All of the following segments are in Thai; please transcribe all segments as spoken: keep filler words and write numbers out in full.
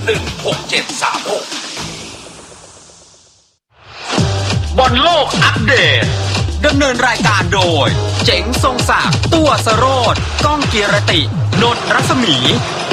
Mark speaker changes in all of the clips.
Speaker 1: หนึ่ง หก เจ็ด สาม หกบอลโลกอัปเดตดำเนินรายการโดยเจ๋งทรงศักดิ์ตัวสโรจน์ก้องกีรตินนท์รัศมี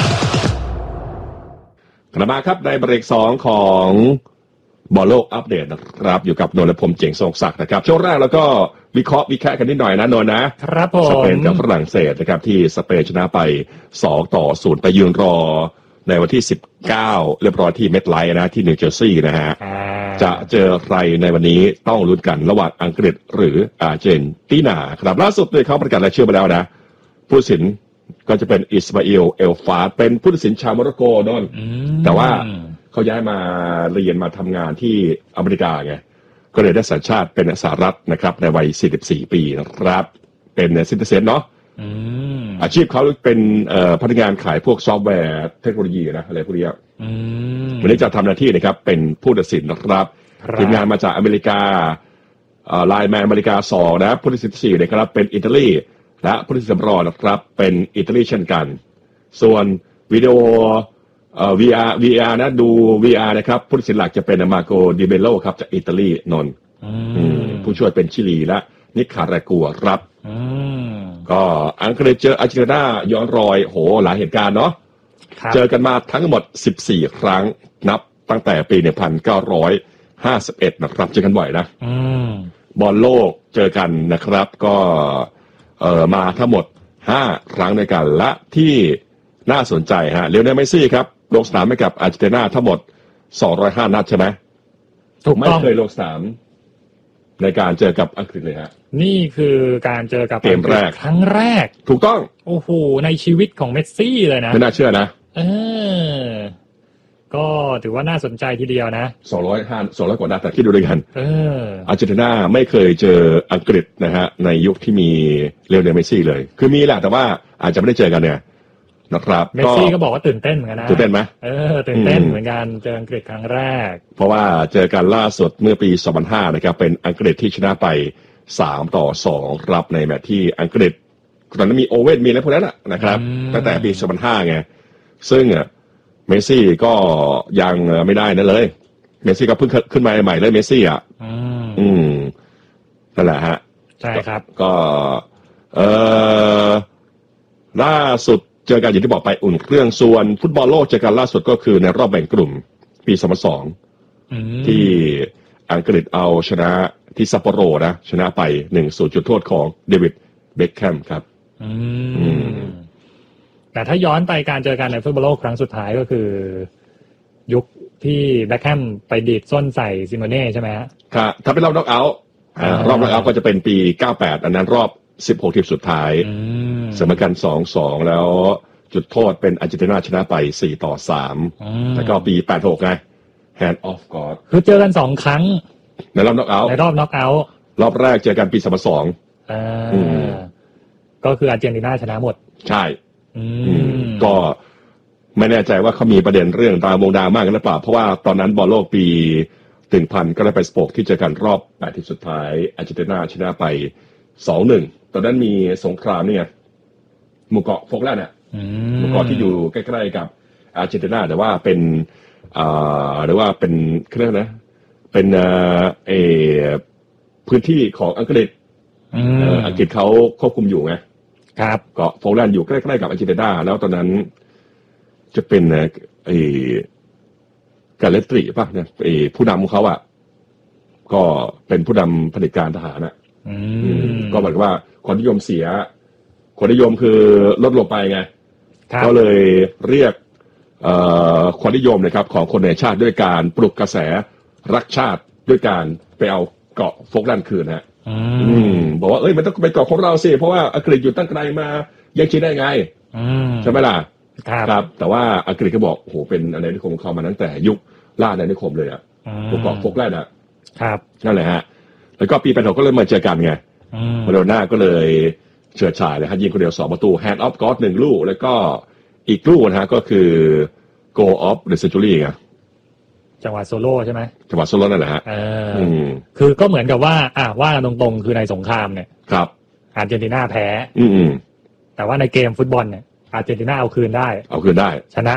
Speaker 2: กลับมาครับในเบรกสองของบอลโลกอัปเดตนะครับอยู่กับนนท์และผมเจ๋งทรงศักดิ์นะครับช่วงแรกแล้วก็วิเคราะห์วิแคะกันนิดหน่อยนะนนท์นะครับผมสเปนกับฝรั่งเศสนะครับที่สเปนชนะไปสองต่อศูนย์ไปยืนรอในวันที่สิบเก้าเรียบร้อยที่เมดไลท์นะที่นิวเจอร์ซีย์นะฮะจะเจอใครในวันนี้ต้องลุ้นกันระหว่างอังกฤษหรืออาร์เจนตินาครับล่าสุดเลยเขาประกาศรายชื่อมาแล้วนะผู้ตัดสินก็จะเป็นอิสมาอิลเอลฟาดเป็นผู้ตัดสินชาวโมร็อกโกนนท์แต่ว่าเขาย้ายมาเรียนมาทำงานที่อเมริกาไงก็เลยได้สัญชาติเป็นสหรัฐนะครับในวัยสี่สิบสี่ปีนะครับเป็นซิติเซนเนาะอาชีพเขาเป็นพนักงานขายพวกซอฟต์แวร์เทคโนโลยีนะอะไรพวกนี้วันนี้จะทำหน้าที่นะครับเป็นผู้ตัดสินนะครับทีมงานมาจากอเมริกาไลน์แมนอเมริกาสองนะผู้ตัดสินสี่นะครับเป็นอิตาลีและผู้ตัดสินสำรองนะครับเป็นอิตาลีเช่นกันส่วนวิดีโอเอ่อ วี อาร์ วี อาร์ นะดู วี อาร์ นะครับผู้ตัดสินหลักจะเป็นมาโกดิเบโลครับจากอิตาลีนนท์ผู้ช่วยเป็นชิลีและนิคารากัวครับก็อังกฤษเจออาร์เจนตินาย้อนรอยโหหลายเหตุการณ์เนาะเจอกันมาทั้งหมดสิบสี่ครั้งนับตั้งแต่ปีหนึ่งพันเก้าร้อยห้าสิบเอ็ดนะครับเจอกันบ่อยนะบอลโลกเจอกันนะครับก็เอ่อมาทั้งหมดห้าครั้งในกันและที่น่าสนใจฮะเลโอเนล เมสซี่ครับลงสนามให้กับอาร์เจนตินาทั้งหมดสองร้อยห้านัดใช่ไหมถูกไม่เคยลงสนามในการเจอกับอังกฤษเลยฮะ
Speaker 3: นี่คือการเจอกับ
Speaker 2: เกมแรก
Speaker 3: ครั้งแรก
Speaker 2: ถูกต้อง
Speaker 3: โอ้โหในชีวิตของเมสซี่เลยนะ
Speaker 2: ไม่น่าเชื่อนะ
Speaker 3: เออก็ถือว่าน่าสนใจทีเดียวนะ
Speaker 2: สองร้อยห้า สองร้อยกว่านัดแต่คิดดูด้วยกัน
Speaker 3: เออ
Speaker 2: อาร์เจนตินาไม่เคยเจออังกฤษนะฮะในยุคที่มีเลโอเนล เมสซี่เลยคือมีแหละแต่ว่าอาจจะไม่ได้เจอกันเนี่ยนะครับ
Speaker 3: เมสซี่ก็บอกว่าตื่นเต้นเหมือนกันนะ
Speaker 2: ตื่นเต้นไหม
Speaker 3: เออตื่นเต้นเหมือนกันเจออังกฤษครั้งแรก
Speaker 2: เพราะว่าเจอกันล่าสุดเมื่อปีสองพันห้านะครับเป็นอังกฤษที่ชนะไปสามต่อสองรับในแมตช์ที่อังกฤษตอนนั้นมีโอเว่นมีอะไรพวกนั้นนะครับตั้งแต่ปีสองพันห้าไงซึ่งเมสซี่ก็ยังไม่ได้นั่นเลยเมสซี่ก็เพิ่งขึ้นมาใหม่เลยเมสซี่อ่ะอืมนั่นแหละฮะ
Speaker 3: ใช่ครับ
Speaker 2: ก็เออล่าสุดเจอกันอย่างที่บอกไปอุ่นเครื่องส่วนฟุตบอลโลกเจอกันล่าสุดก็คือในรอบแบ่งกลุ่มปีสองพันสองที่อังกฤษเอาชนะที่ซัปโปโรนะชนะไป หนึ่งศูนย์ จุดโทษของเดวิดเบ็คแฮมครับ
Speaker 3: อืมแต่ถ้าย้อนไปการเจอกันในฟุตบอลโลกครั้งสุดท้ายก็คือยุคที่เบ็คแฮมไปดีดส้นใส่ซิโมเน่ใช่ไหมฮะ
Speaker 2: ครับถ้าเป็นรอบน็อกเอาท์รอบน็อกเอาท์ก็จะเป็นปีเก้าสิบแปดอันนั้นรอบสิบหกทีมสุดท้ายเสมอกัน สองสอง แล้วจุดโทษเป็นอาร์เจนตินาชนะไปสี่ต่อสามแล้วก็ปีแปดสิบหกไง Hand of God
Speaker 3: คือเจอกันสองครั้ง
Speaker 2: ในรอบน็อกเอาท์
Speaker 3: ในรอบน็อกเอาท์
Speaker 2: รอบแรกเจอกันปีสองพันสอง
Speaker 3: อ่าก็คืออาร์เจนตินาชนะหมด
Speaker 2: ใช่ก็ไม่แน่ใจว่าเขามีประเด็นเรื่องดาวงดาวมากกันหรือเปล่าเพราะว่าตอนนั้นบอลโลกปีหนึ่งพันก็ได้ไปสโปกที่เจอกันรอบแปดทีมสุดท้ายอาร์เจนตินาชนะไป สองหนึ่ง ตอนนั้นมีสงครามเนี่ยหมู่เกาะโฟกแลนด์เนี่ยหมู่เกาะที่อยู่ใกล้ๆกับอาร์เจนตินาแต่ว่าเป็นอ่าหรือว่าเป็นเรียกนะเป็นเอ่อเอพื้นที่ของอังกฤษเอ่ออังกฤษเขาควบคุมอยู่ไง
Speaker 3: ครับ
Speaker 2: เกาะโฟกแลนด์อยู่ใกล้ๆกับอาร์เจนตินาแล้วตอนนั้นจะเป็นไอ้กาเลตรีป่ะเนี่ยไอ้ผู้นำของเขาอ่ะก็เป็นผู้นำเผด็จการทหารอ่ะก็หมายถึงว่าความนิยมเสียความนิยมคือลดลงไปไงก็เลยเรียกความนิยมนะครับของคนในชาติด้วยการปลุกกระแสรักชาติด้วยการไปเอาเกาะโฟกแลนด์คืนฮะบอกว่าเอ้ยมันต้องเป็นเกาะของเราสิเพราะว่าอังกฤษอยู่ตั้งไกลมาแย่งชิงได้ไงใช่ไหมล่ะครับแต่ว่าอังกฤษก็บอกโอ้โหเป็นอาณานิคมของเขามาตั้งแต่ยุคล่าอาณานิคมเลยอ่ะเกาะโฟกแลนด์อ่ะนั่นแหละฮะแล้วก็ปีแปดสิบหกก็เลยมาเจอกันไงมาโดน่าก็เลยเฉิดฉายเลยฮะยิงคนเดียวสองประตู Hand of God หนึ่งลูกแล้วก็อีกลูกนะฮะก็คือ Goal of the Century ไง
Speaker 3: จังหวะโซโล่ใช่ไหม
Speaker 2: จังหวะโซโล่นั่นแหละฮะ
Speaker 3: คือก็เหมือนกับว่าอ่ะว่าตรงๆคือในสงครามเนี่ย
Speaker 2: ครับ
Speaker 3: อาร์เจนตินาแพ้
Speaker 2: อืม
Speaker 3: แต่ว่าในเกมฟุตบอลเนี่ยอาร์เจนตินาเอาคืนได้
Speaker 2: เอาคืนได้
Speaker 3: ชนะ